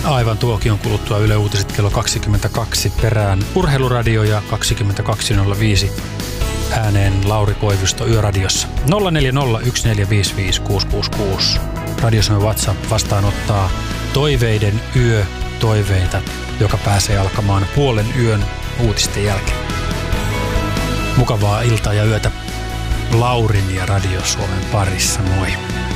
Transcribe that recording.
Aivan tuokion kuluttua Yle Uutiset kello 22 perään Urheiluradio ja 22.05 ääneen Lauri Koivisto Yöradiossa. 0401455666. Radiosomen WhatsApp vastaanottaa toiveiden toiveita, joka pääsee alkamaan puolen yön uutisten jälkeen. Mukavaa iltaa ja yötä Laurin ja Radio Suomen parissa. Moi!